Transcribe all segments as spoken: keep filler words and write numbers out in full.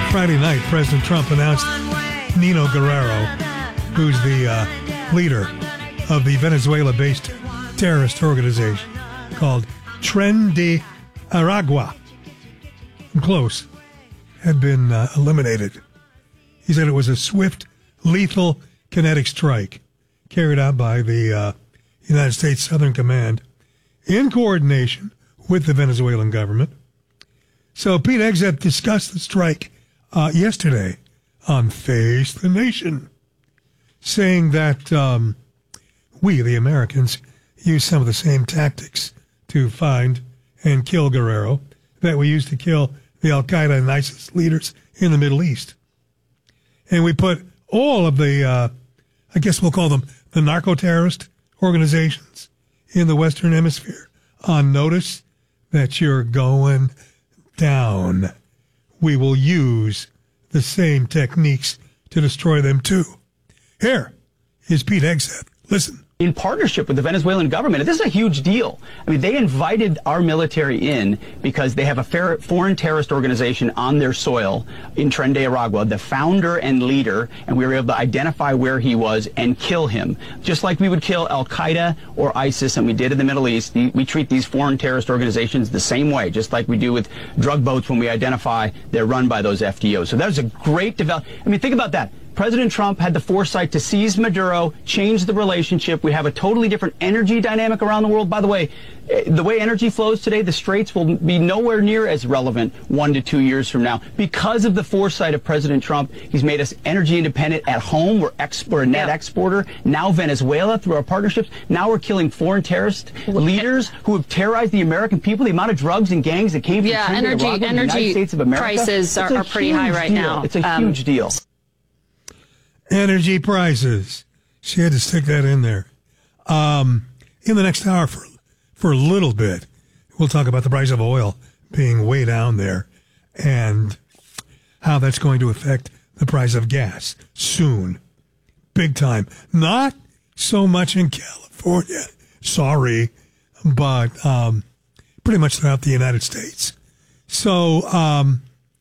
Friday night, President Trump announced Nino Guerrero, who's the uh, leader of the Venezuela-based terrorist organization called Tren de Aragua. I'm close. Had been uh, eliminated. He said it was a swift, lethal, kinetic strike carried out by the uh, United States Southern Command in coordination with the Venezuelan government. So Pete Hegseth discussed the strike uh, yesterday on Face the Nation, saying that um, we, the Americans, use some of the same tactics to find and kill Guerrero that we used to kill the Al-Qaeda and ISIS leaders in the Middle East. And we put all of the, uh, I guess we'll call them the narco-terrorist organizations in the Western Hemisphere on notice that you're going down. We will use the same techniques to destroy them too. Here is Pete Hegseth. Listen. In partnership with the Venezuelan government. This is a huge deal. I mean, they invited our military in because they have a fair, foreign terrorist organization on their soil in Tren de Aragua, the founder and leader, and we were able to identify where he was and kill him. Just like we would kill Al-Qaeda or ISIS, and we did in the Middle East, we treat these foreign terrorist organizations the same way, just like we do with drug boats when we identify they're run by those F D Os. So that was a great development. I mean, think about that. President Trump had the foresight to seize Maduro, change the relationship. We have a totally different energy dynamic around the world. By the way, the way energy flows today, the straits will be nowhere near as relevant one to two years from now. Because of the foresight of President Trump, he's made us energy independent at home. We're, ex- we're a net yeah. exporter. Now Venezuela, through our partnerships. Now we're killing foreign terrorist leaders who have terrorized the American people. The amount of drugs and gangs that came from yeah, Trinidad, energy, Aragua, energy the United States of America. Prices are, are pretty high right deal. now. It's a um, huge deal. Energy prices. She had to stick that in there. Um, in the next hour, for for a little bit, we'll talk about the price of oil being way down there and how that's going to affect the price of gas soon. Big time. Not so much in California. Sorry. But um, pretty much throughout the United States. So um,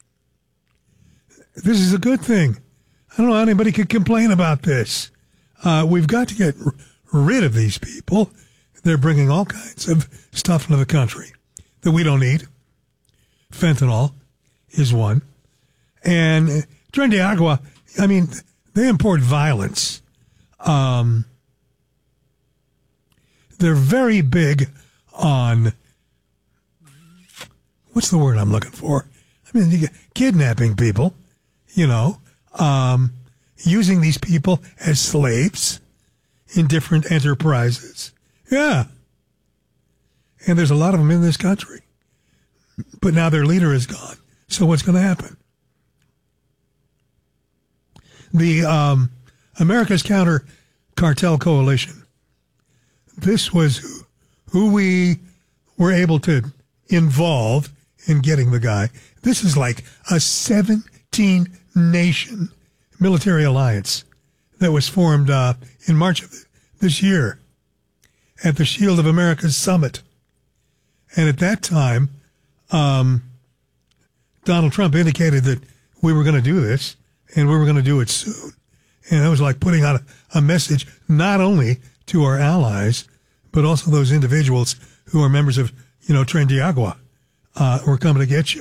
this is a good thing. I don't know how anybody could complain about this. Uh, we've got to get r- rid of these people. They're bringing all kinds of stuff into the country that we don't need. Fentanyl is one. And uh, Tren de Aragua, I mean, they import violence. Um, they're very big on, what's the word I'm looking for? I mean, you get kidnapping people, you know. Um, using these people as slaves in different enterprises. Yeah. And there's a lot of them in this country. But now their leader is gone. So what's going to happen? The um, America's Counter Cartel Coalition. This was who, who we were able to involve in getting the guy. This is like a seventeen nation military alliance that was formed uh, in March of this year at the Shield of America Summit. And at that time, um, Donald Trump indicated that we were going to do this and we were going to do it soon. And it was like putting out a, a message not only to our allies, but also those individuals who are members of, you know, Tren de Aragua. Uh, we're coming to get you.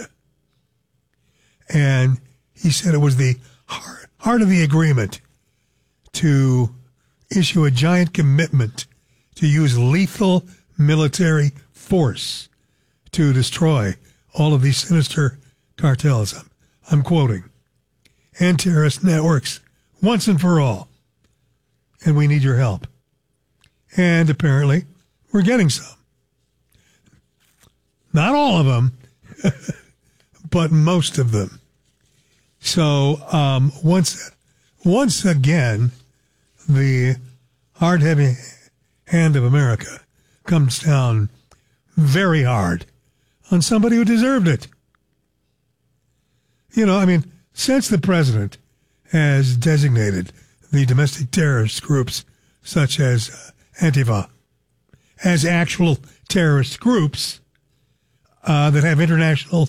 And he said it was the heart, heart of the agreement to issue a giant commitment to use lethal military force to destroy all of these sinister cartels. I'm, I'm quoting. And terrorist networks once and for all. And we need your help. And apparently we're getting some. Not all of them, but most of them. So um, once once again, the hard, heavy hand of America comes down very hard on somebody who deserved it. You know, I mean, since the president has designated the domestic terrorist groups such as uh, Antifa as actual terrorist groups uh, that have international